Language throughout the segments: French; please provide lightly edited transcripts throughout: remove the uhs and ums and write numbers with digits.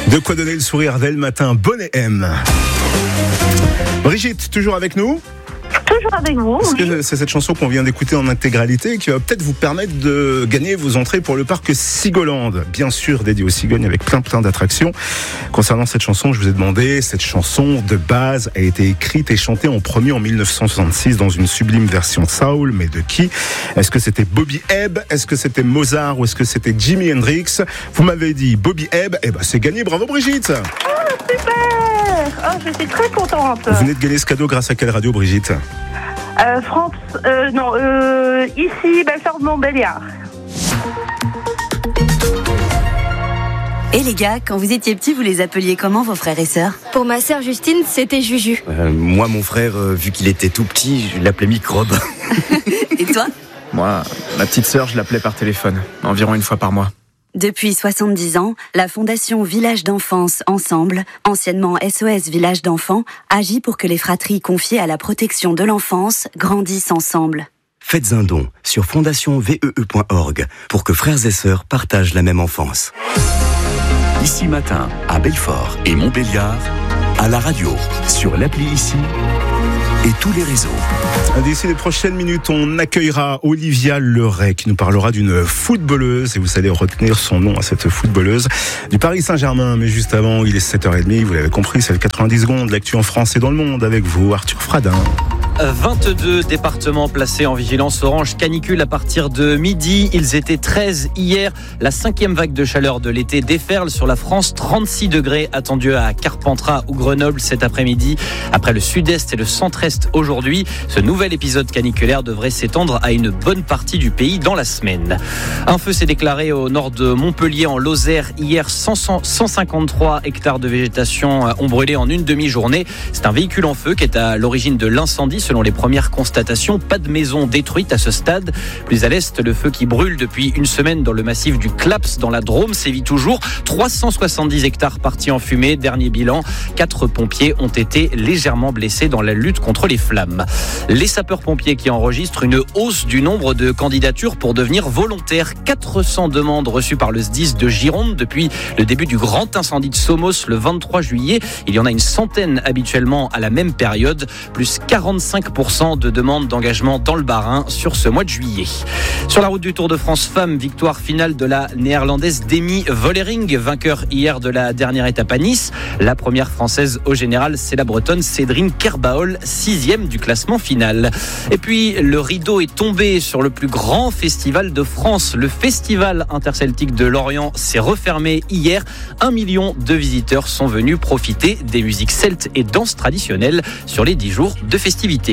De quoi donner le sourire dès le matin. Bonnet M. Brigitte, toujours avec nous? Toujours avec vous. Est-ce que c'est cette chanson qu'on vient d'écouter en intégralité et qui va peut-être vous permettre de gagner vos entrées pour le parc Sigoland, bien sûr dédié aux cigognes avec plein d'attractions. Concernant cette chanson, je vous ai demandé, cette chanson de base a été écrite et chantée en premier en 1966 dans une sublime version soul, mais de qui? Est-ce que c'était Bobby Hebb? Est-ce que c'était Mozart? Ou est-ce que c'était Jimi Hendrix? Vous m'avez dit Bobby Hebb, et c'est gagné, bravo Brigitte. Super. Je suis très contente. Vous venez de gagner ce cadeau grâce à quelle radio, Brigitte? Ici, Belfort-de-Montbéliard. Et les gars, quand vous étiez petits, vous les appeliez comment vos frères et sœurs? Pour ma sœur Justine, c'était Juju. Moi, mon frère, vu qu'il était tout petit, je l'appelais Microbe. Et toi? Moi, ma petite sœur, je l'appelais par téléphone, environ une fois par mois. Depuis 70 ans, la Fondation Village d'Enfance Ensemble, anciennement SOS Village d'Enfants, agit pour que les fratries confiées à la protection de l'enfance grandissent ensemble. Faites un don sur fondationvee.org pour que frères et sœurs partagent la même enfance. Ici Matin, à Belfort et Montbéliard, à la radio, sur l'appli Ici et tous les réseaux. D'ici les prochaines minutes, on accueillera Olivia Leray qui nous parlera d'une footballeuse et vous allez retenir son nom à cette footballeuse du Paris Saint-Germain. Mais juste avant, il est 7h30, vous l'avez compris, c'est le 90 secondes, l'actu en France et dans le monde avec vous, Arthur Fradin. 22 départements placés en vigilance orange canicule à partir de midi. Ils étaient 13 hier. La 5e vague de chaleur de l'été déferle sur la France. 36 degrés attendus à Carpentras ou Grenoble cet après-midi. Après le sud-est et le centre-est aujourd'hui, ce nouvel épisode caniculaire devrait s'étendre à une bonne partie du pays dans la semaine. Un feu s'est déclaré au nord de Montpellier en Lozère hier. 153 hectares de végétation ont brûlé en une demi-journée. C'est un véhicule en feu qui est à l'origine de l'incendie. Selon les premières constatations, pas de maison détruite à ce stade. Plus à l'est, le feu qui brûle depuis une semaine dans le massif du Claps, dans la Drôme, sévit toujours. 370 hectares partis en fumée. Dernier bilan, 4 pompiers ont été légèrement blessés dans la lutte contre les flammes. Les sapeurs-pompiers qui enregistrent une hausse du nombre de candidatures pour devenir volontaires. 400 demandes reçues par le SDIS de Gironde depuis le début du grand incendie de Somos le 23 juillet. Il y en a une centaine habituellement à la même période, plus 45% de demandes d'engagement dans le Bas-Rhin sur ce mois de juillet. Sur la route du Tour de France Femmes, victoire finale de la néerlandaise Demi Vollering, vainqueur hier de la dernière étape à Nice. La première française au général, c'est la bretonne Cédrine Kerbaol, 6e du classement final. Et puis, le rideau est tombé sur le plus grand festival de France. Le festival interceltique de Lorient s'est refermé hier. 1 million de visiteurs sont venus profiter des musiques celtes et danses traditionnelles sur les 10 jours de festivités.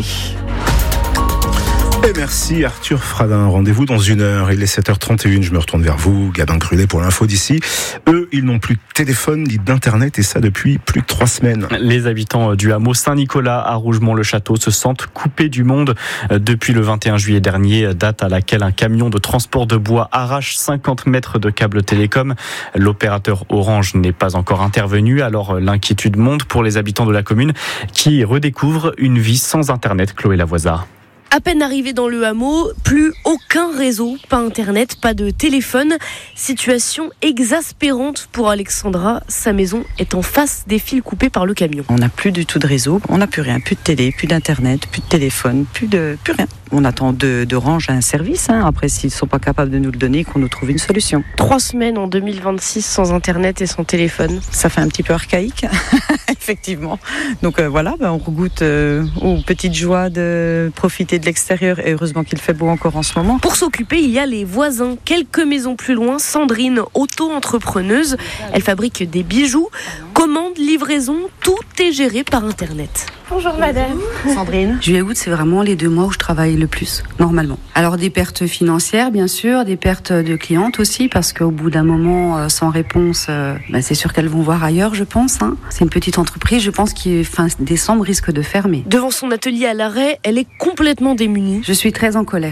Et merci Arthur Fradin. Rendez-vous dans 1 heure. Il est 7h31. Je me retourne vers vous, Gabin Grulet, pour l'info d'ici. Eux, ils n'ont plus de téléphone ni d'internet et ça depuis plus de 3 semaines. Les habitants du hameau Saint-Nicolas à Rougemont-le-Château se sentent coupés du monde depuis le 21 juillet dernier, date à laquelle un camion de transport de bois arrache 50 mètres de câbles télécom. L'opérateur Orange n'est pas encore intervenu, alors l'inquiétude monte pour les habitants de la commune qui redécouvrent une vie sans internet. Chloé Lavoisa. À peine arrivé dans le hameau, plus aucun réseau, pas internet, pas de téléphone. Situation exaspérante pour Alexandra. Sa maison est en face des fils coupés par le camion. On n'a plus du tout de réseau, on n'a plus rien, plus de télé, plus d'internet, plus de téléphone, plus rien. On attend d'Orange un service. Après, s'ils ne sont pas capables de nous le donner, qu'on nous trouve une solution. 3 semaines en 2026 sans internet et sans téléphone. Ça fait un petit peu archaïque, effectivement. Donc voilà, on regoute aux petites joies de profiter de l'extérieur et heureusement qu'il fait beau encore en ce moment. Pour s'occuper, il y a les voisins. Quelques maisons plus loin, Sandrine, auto-entrepreneuse. Elle fabrique des bijoux. Commande, livraison, tout est géré par internet. Bonjour madame. Sandrine. Juillet-août, c'est vraiment les 2 mois où je travaille le plus, normalement. Alors des pertes financières, bien sûr, des pertes de clientes aussi, parce qu'au bout d'un moment, sans réponse, c'est sûr qu'elles vont voir ailleurs, je pense. C'est une petite entreprise, je pense qui fin décembre risque de fermer. Devant son atelier à l'arrêt, elle est complètement démunie. Je suis très en colère.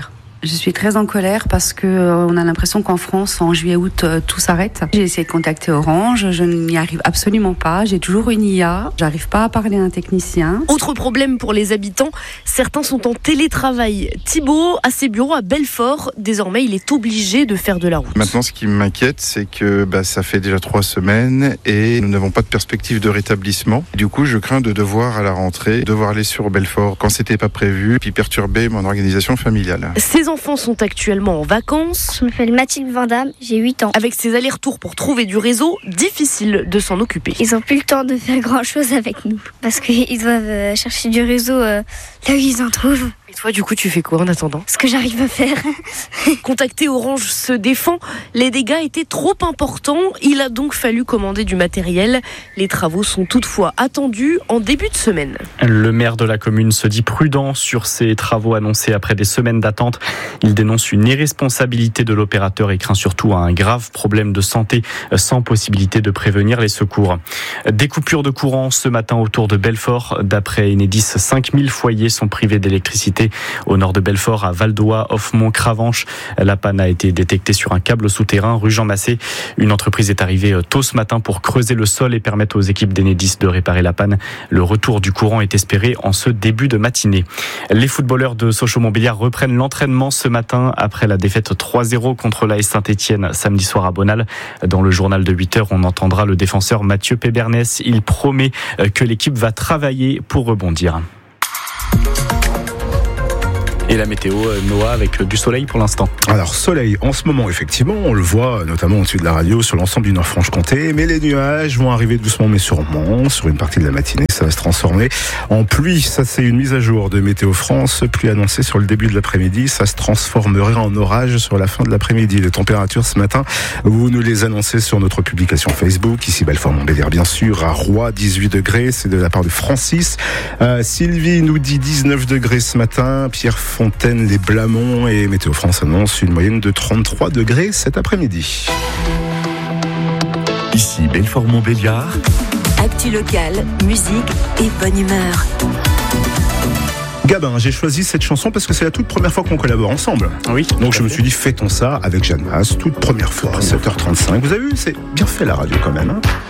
Je suis très en colère parce que on a l'impression qu'en France, en juillet-août, tout s'arrête. J'ai essayé de contacter Orange, je n'y arrive absolument pas. J'ai toujours une IA, j'arrive pas à parler à un technicien. Autre problème pour les habitants, certains sont en télétravail. Thibaut a ses bureaux à Belfort. Désormais, il est obligé de faire de la route. Maintenant, ce qui m'inquiète, c'est que ça fait déjà 3 semaines et nous n'avons pas de perspective de rétablissement. Du coup, je crains de devoir à la rentrée, devoir aller sur Belfort quand c'était pas prévu, puis perturber mon organisation familiale. Ses enfants sont actuellement en vacances. Je m'appelle Mathilde Vandamme, j'ai 8 ans. Avec ses allers-retours pour trouver du réseau, difficile de s'en occuper. Ils n'ont plus le temps de faire grand-chose avec nous parce qu'ils doivent chercher du réseau là où ils en trouvent. Et toi, du coup, tu fais quoi en attendant ? Ce que j'arrive à faire. Contacter Orange se défend. Les dégâts étaient trop importants. Il a donc fallu commander du matériel. Les travaux sont toutefois attendus en début de semaine. Le maire de la commune se dit prudent sur ces travaux annoncés après des semaines d'attente. Il dénonce une irresponsabilité de l'opérateur et craint surtout un grave problème de santé sans possibilité de prévenir les secours. Des coupures de courant ce matin autour de Belfort. D'après Enedis, 5000 foyers sont privés d'électricité au nord de Belfort, à Valdois, Offemont, Cravanche. La panne a été détectée sur un câble souterrain rue Jean Massé. Une entreprise est arrivée tôt ce matin pour creuser le sol et permettre aux équipes d'Enedis de réparer la panne. Le retour du courant est espéré en ce début de matinée. Les footballeurs de Sochaux-Montbéliard reprennent l'entraînement ce matin après la défaite 3-0 contre l'AS Saint-Etienne samedi soir à Bonal. Dans le journal de 8h, on entendra le défenseur Mathieu Pébernès. Il promet que l'équipe va travailler pour rebondir. Et la météo, Noah, avec du soleil pour l'instant. Alors, soleil, en ce moment, effectivement, on le voit notamment au-dessus de la radio sur l'ensemble du Nord-Franche-Comté, mais les nuages vont arriver doucement mais sûrement. Sur une partie de la matinée, ça va se transformer en pluie. Ça, c'est une mise à jour de Météo France. Pluie annoncée sur le début de l'après-midi. Ça se transformerait en orage sur la fin de l'après-midi. Les températures ce matin, vous nous les annoncez sur notre publication Facebook. Ici, Belfort-Montbéliard, bien sûr. À Roy, 18 degrés. C'est de la part de Francis. Sylvie nous dit 19 degrés ce matin. Pierre Fontaine, les Blamont et Météo France annonce une moyenne de 33 degrés cet après-midi. Ici Belfort-Montbéliard. Actu local, musique et bonne humeur. Gabin, j'ai choisi cette chanson parce que c'est la toute première fois qu'on collabore ensemble. Oui. Donc je me suis dit, fêtons ça avec Jeanne Masse, toute première fois, 7h35. Vous avez vu, c'est bien fait la radio quand même. Hein.